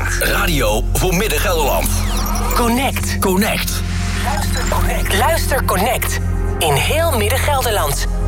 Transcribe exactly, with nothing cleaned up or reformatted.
vandaag. Radio voor Midden-Gelderland. Connect. Connect. Luister Connect. Luister Connect. In heel Midden-Gelderland.